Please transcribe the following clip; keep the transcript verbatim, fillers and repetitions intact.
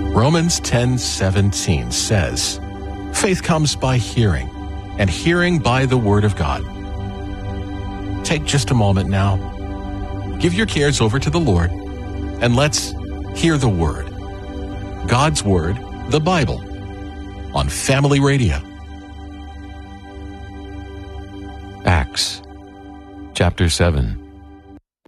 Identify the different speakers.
Speaker 1: Romans ten seventeen says, faith comes by hearing, and hearing by the Word of God. Take just a moment now. Give your cares over to the Lord, and let's hear the Word. God's Word, the Bible, on Family Radio.
Speaker 2: Acts chapter seven.